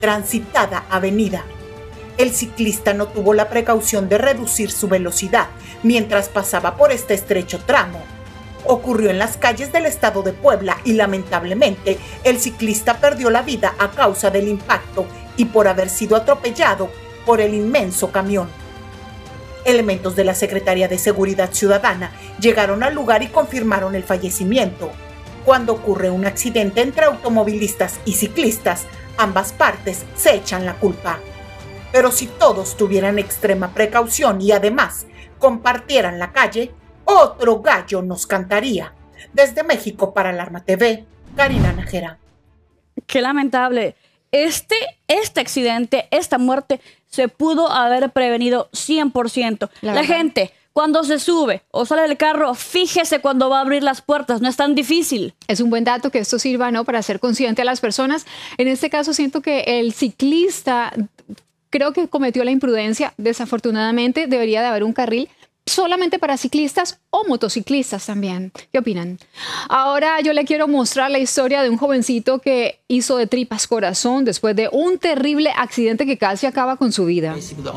transitada avenida. El ciclista no tuvo la precaución de reducir su velocidad mientras pasaba por este estrecho tramo. Ocurrió en las calles del estado de Puebla y lamentablemente el ciclista perdió la vida a causa del impacto y por haber sido atropellado por el inmenso camión. Elementos de la Secretaría de Seguridad Ciudadana llegaron al lugar y confirmaron el fallecimiento. Cuando ocurre un accidente entre automovilistas y ciclistas, ambas partes se echan la culpa. Pero si todos tuvieran extrema precaución y además compartieran la calle, otro gallo nos cantaría. Desde México para Alarma TV, Karina Nájera. Qué lamentable. Este accidente, esta muerte, se pudo haber prevenido 100%. La gente, cuando se sube o sale del carro, fíjese cuando va a abrir las puertas, no es tan difícil. Es un buen dato que esto sirva, ¿no?, para hacer consciente a las personas. En este caso siento que el ciclista creo que cometió la imprudencia. Desafortunadamente debería de haber un carril solamente para ciclistas o motociclistas también. ¿Qué opinan? Ahora yo le quiero mostrar la historia de un jovencito que hizo de tripas corazón después de un terrible accidente que casi acaba con su vida.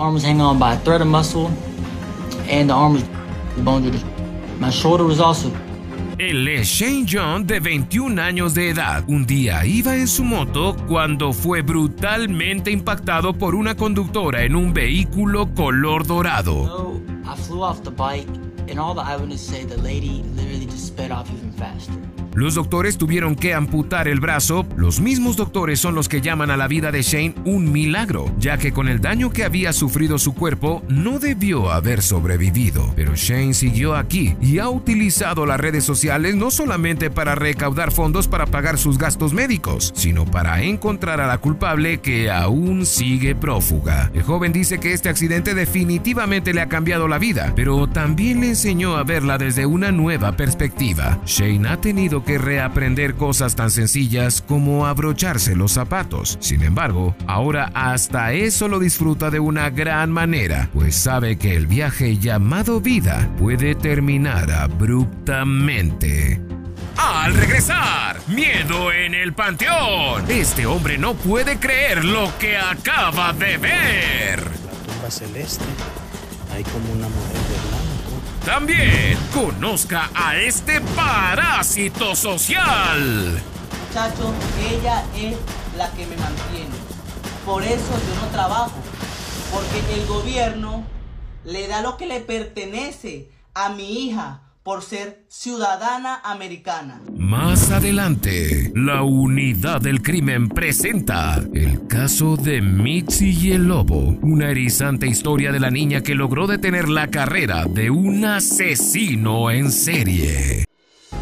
Él es Shane John, de 21 años de edad. Un día iba en su moto cuando fue brutalmente impactado por una conductora en un vehículo color dorado. I flew off the bike, and all the eyewitnesses say the lady literally just sped off even faster. Los doctores tuvieron que amputar el brazo. Los mismos doctores son los que llaman a la vida de Shane un milagro, ya que con el daño que había sufrido su cuerpo, no debió haber sobrevivido. Pero Shane siguió aquí y ha utilizado las redes sociales no solamente para recaudar fondos para pagar sus gastos médicos, sino para encontrar a la culpable que aún sigue prófuga. El joven dice que este accidente definitivamente le ha cambiado la vida, pero también le enseñó a verla desde una nueva perspectiva. Shane ha tenido que reaprender cosas tan sencillas como abrocharse los zapatos. Sin embargo, ahora hasta eso lo disfruta de una gran manera, pues sabe que el viaje llamado vida puede terminar abruptamente. Al regresar, miedo en el panteón. Este hombre no puede creer lo que acaba de ver. La tumba celeste, hay como una mujer de blanco. También conozca a este parásito social. Muchacho, ella es la que me mantiene. Por eso yo no trabajo. Porque el gobierno le da lo que le pertenece a mi hija por ser ciudadana americana. Más adelante, la Unidad del Crimen presenta el caso de Mitzi y el lobo, una erizante historia de la niña que logró detener la carrera de un asesino en serie.